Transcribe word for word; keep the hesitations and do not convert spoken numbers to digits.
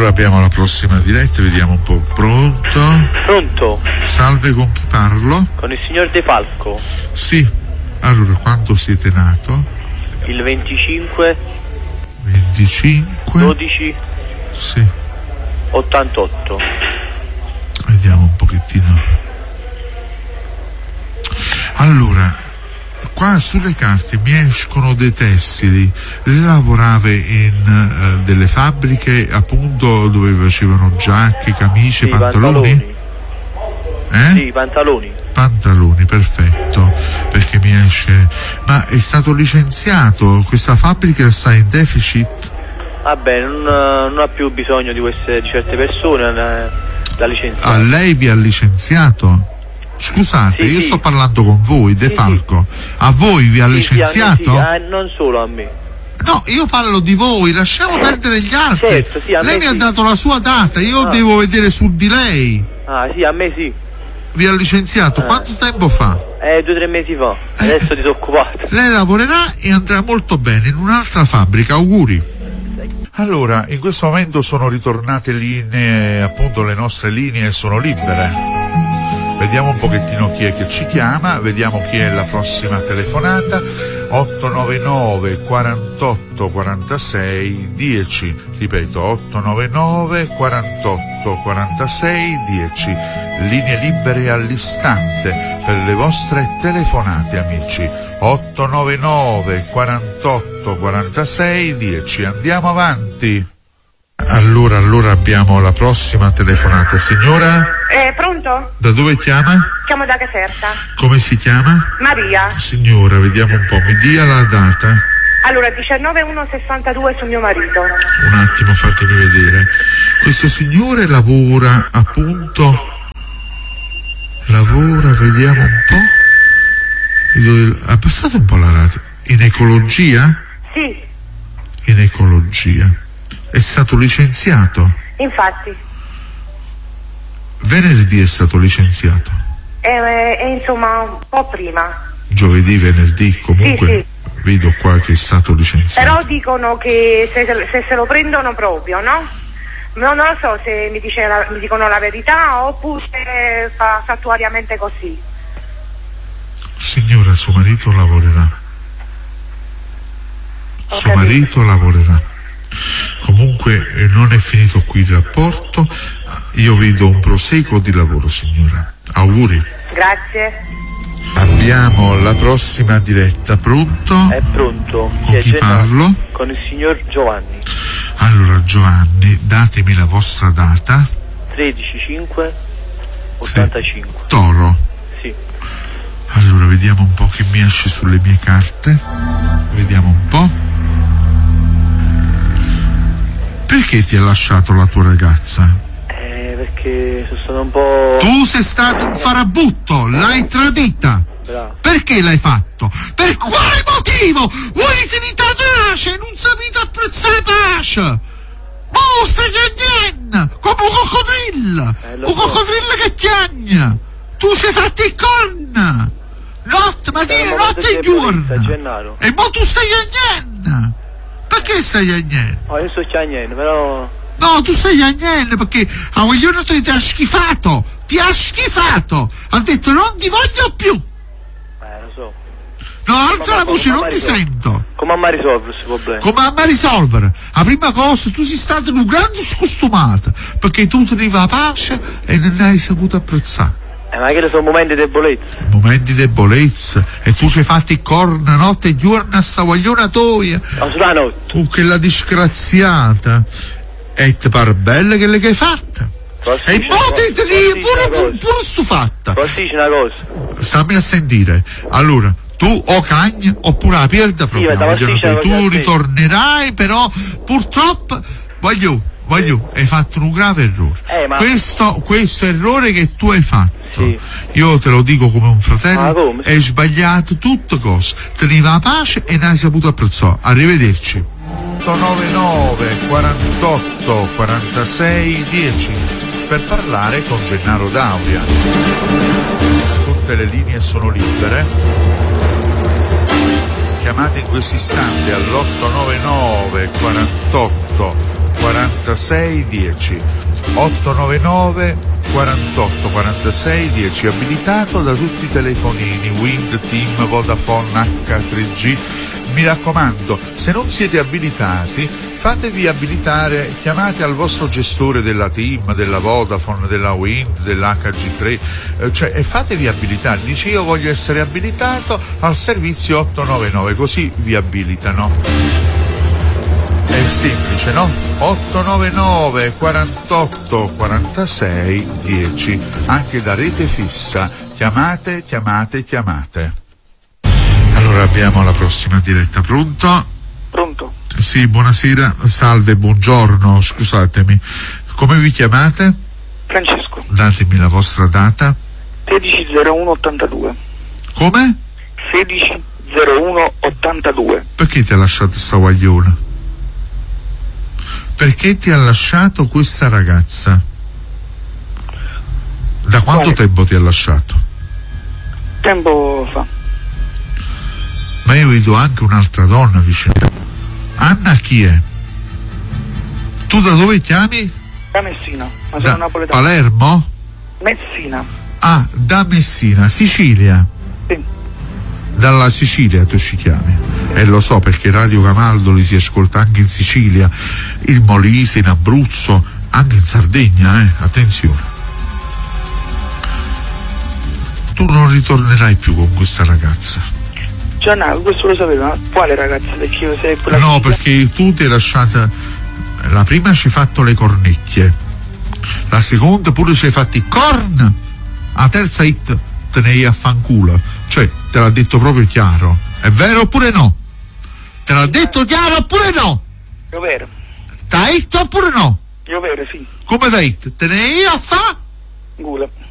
allora abbiamo la prossima diretta, vediamo un po'. Pronto? Pronto? Salve, con chi parlo? Con il signor De Falco. Sì. Allora, quando siete nato? Il venticinque venticinque dodici Sì. ottantotto. Vediamo un pochettino. Allora, qua sulle carte mi escono dei tessili. Lei lavorava in uh, delle fabbriche appunto dove facevano giacche, camicie, sì, pantaloni? pantaloni. Eh? Sì, pantaloni. Pantaloni, perfetto, perché mi esce. Ma è stato licenziato? Questa fabbrica sta in deficit? Vabbè, non, non ha più bisogno di queste di certe persone, la licenziato. A lei vi ha licenziato? Scusate, sì, io sì. sto parlando con voi, De sì, Falco. A voi vi ha sì, licenziato? Sì, a, non solo a me. No, io parlo di voi, lasciamo perdere gli altri. Certo, sì, a lei me mi sì. ha dato la sua data, io Ah. devo vedere su di lei. Ah sì, a me sì. Vi ha licenziato? Eh. Quanto tempo fa? Eh, due o tre mesi fa. Adesso disoccupato. Lei lavorerà e andrà molto bene in un'altra fabbrica, auguri. Allora, in questo momento sono ritornate linee, appunto le nostre linee sono libere. Vediamo un pochettino chi è che ci chiama, vediamo chi è la prossima telefonata. otto nove nove quarantotto quarantasei dieci, ripeto otto nove nove quarantotto quarantasei dieci, linee libere all'istante per le vostre telefonate, amici. otto nove nove quarantotto quarantasei dieci, andiamo avanti. Allora, allora abbiamo la prossima telefonata, signora? Eh, pronto? Da dove chiama? Chiamo da Caserta. Come si chiama? Maria. Signora, vediamo un po', mi dia la data. Allora, diciannove uno sessantadue su mio marito. Un attimo, fatemi vedere. Questo signore lavora appunto, lavora, vediamo un po'. Ha passato un po' la radio. In ecologia? Sì, In ecologia. È stato licenziato? infatti. Venerdì è stato licenziato. E, e insomma, un po' prima. Giovedì, venerdì, comunque Sì, vedo qua che è stato licenziato. Però dicono che se, se se lo prendono proprio, no? No, non lo so se mi, dice la, mi dicono la verità oppure fa fattuariamente così. Signora, suo marito lavorerà. Ho Suo capito. marito lavorerà. Comunque eh, non è finito qui il rapporto. Io vedo un proseguo di lavoro, signora. Auguri. Grazie. Abbiamo la prossima diretta. Pronto? È pronto. Con chi Gennaro. parlo? Con il signor Giovanni. Allora, Giovanni, datemi la vostra data. tredici cinque ottantacinque. Toro. Sì. Allora, vediamo un po' che mi esce sulle mie carte. Vediamo un po'. Perché ti ha lasciato la tua ragazza? Eh, perché sono stato un po'... Tu sei stato un farabutto, l'hai tradita. Bravo. Perché l'hai fatto? Per quale motivo? Vuoi finita pace? Non sapete apprezzare pace? Oh, stai cagnando! Come un coccodrillo! Eh, lo un so. coccodrillo che tiagna! Tu ci hai fatto il corna! Notte, mattina, È un notte e momento di giorno! ebbrezza, Gennaro. E mo tu stai cagnando! Perché stai cagnando? Oh, io sto chiagnendo, però... No, tu stai cagnando perché a vogliono ti ha schifato! Ti ha schifato! Ha detto non ti voglio più! Eh, lo so. No, alza Ma- la ma- voce, ma- non ma ti risolve. sento! Come a risolvere questo problema? Come a risolvere? La prima cosa, tu sei stato un grande scostumato perché tu tenevi la pace e non hai saputo apprezzare. Eh, ma che sono momenti di debolezza. Momenti di debolezza e tu ci hai fatto il corno notte e giorno a sta guagliona toia. Ma sulla notte. Oh, che la disgraziata! E ti pare bella che l'hai fatta? Posso E dire- mo ti posso lì dire pure, una pure, cosa? pure stufatta. Posso dire una cosa? Stammi a sentire. Allora, tu o cagni oppure la perda proprio. Sì, ma Vogliono sì, che ma tu sì. ritornerai, però purtroppo voglio, voglio, hai fatto un grave errore. Eh, ma- Questo, questo errore che tu hai fatto, Sì. io te lo dico come un fratello, Ma come? hai sbagliato tutto cosa. Teneva la pace e non hai saputo apprezzare. Arrivederci. otto nove nove quarantotto quarantasei dieci per parlare con Gennaro Dauria. Tutte le linee sono libere. Chiamate in questo istante all'otto nove nove quarantotto quarantasei quarantasei dieci. ottonovantanove quarantotto quarantasei dieci, abilitato da tutti i telefonini Wind, Team, Vodafone, acca tre G. Mi raccomando, se non siete abilitati, fatevi abilitare, chiamate al vostro gestore della Team, della Vodafone, della Wind, dell'acca G tre, eh, cioè, e fatevi abilitare. Dice: io voglio essere abilitato al servizio ottocentonovantanove, così vi abilitano. È semplice, no? ottocentonovantanove quarantotto quarantasei dieci, anche da rete fissa. Chiamate, chiamate, chiamate. Allora abbiamo la prossima diretta. Pronto? Pronto? Sì, buonasera, salve, buongiorno, scusatemi. Come vi chiamate? Francesco. Datemi la vostra data. sedici zero uno ottantadue. Come? sedici zero uno ottantadue. Perché ti ha lasciato sta guagliona? Perché ti ha lasciato questa ragazza? Da quanto Quale? tempo ti ha lasciato? Tempo fa. Ma io vedo anche un'altra donna vicino. Anna chi è? Tu da dove chiami? Da Messina, ma sono Da napoletano. Palermo? Messina. Ah, da Messina, Sicilia. Sì. Dalla Sicilia tu ci chiami. E eh, lo so, perché Radio Camaldoli si ascolta anche in Sicilia, il Molise, in Abruzzo, anche in Sardegna, eh, attenzione. Tu non ritornerai più con questa ragazza. Cioè, no, questo lo sapeva, ma quale ragazza? Perché io sei quella No, figlia? perché tu ti hai lasciata. La prima ci hai fatto le cornecchie, la seconda pure ci hai fatti corn, la terza hit te ne hai a fanculo. Cioè, te l'ha detto proprio chiaro. È vero oppure no? Te l'ha detto chiaro oppure no? Io vero. T'ha hit oppure no? Io vero, sì. Come da hit? Te ne hai a fa? Gula.